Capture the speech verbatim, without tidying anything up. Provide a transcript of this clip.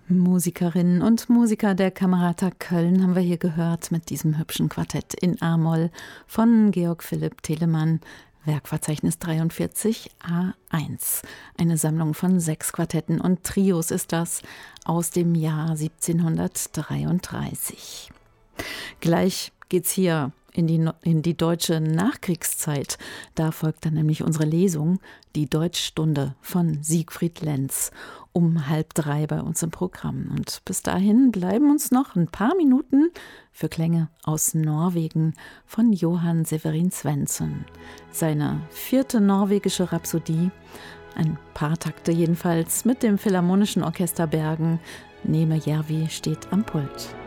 Musikerinnen und Musiker der Camerata Köln haben wir hier gehört mit diesem hübschen Quartett in A-Moll von Georg Philipp Telemann, Werkverzeichnis dreiundvierzig A eins. Eine Sammlung von sechs Quartetten und Trios ist das aus dem Jahr siebzehnhundertdreiunddreißig. Gleich geht's hier in die, in die deutsche Nachkriegszeit. Da folgt dann nämlich unsere Lesung, die Deutschstunde von Siegfried Lenz, um halb drei bei uns im Programm. Und bis dahin bleiben uns noch ein paar Minuten für Klänge aus Norwegen von Johann Severin Svensson. Seine vierte norwegische Rhapsodie, ein paar Takte jedenfalls, mit dem Philharmonischen Orchester Bergen. Neme Järvi steht am Pult.